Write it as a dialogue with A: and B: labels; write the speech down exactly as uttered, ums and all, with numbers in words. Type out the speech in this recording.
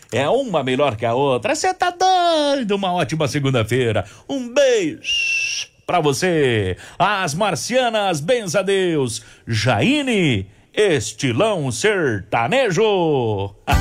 A: é uma melhor que a outra. Você tá doido? Uma ótima segunda-feira. Um beijo pra você. As Marcianas, benza a Deus. Jaine, estilão sertanejo.